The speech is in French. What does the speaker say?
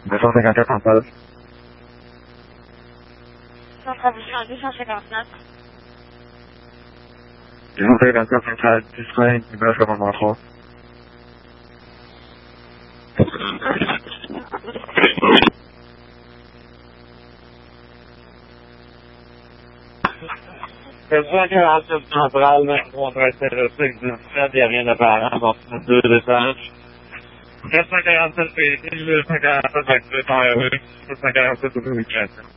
254 en pause. Centralisation 259. 254 centrale, distrain, numéro commandement 3. C'est 247 centrale, même contracteur cycle 17, il n'y a rien d'apparent, donc c'est 2 descentes. 447 PT, 247 actifs en RE, 247 autorisation.